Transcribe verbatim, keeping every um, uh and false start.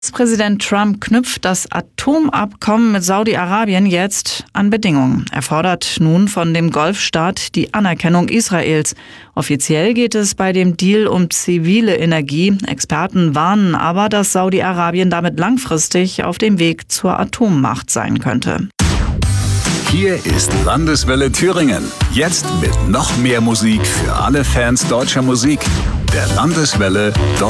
Präsident Trump knüpft das Atomabkommen mit Saudi-Arabien jetzt an Bedingungen. Er fordert nun von dem Golfstaat die Anerkennung Israels. Offiziell geht es bei dem Deal um zivile Energie. Experten warnen aber, dass Saudi-Arabien damit langfristig auf dem Weg zur Atommacht sein könnte. Hier ist Landeswelle Thüringen. Jetzt mit noch mehr Musik für alle Fans deutscher Musik. Der Landeswelle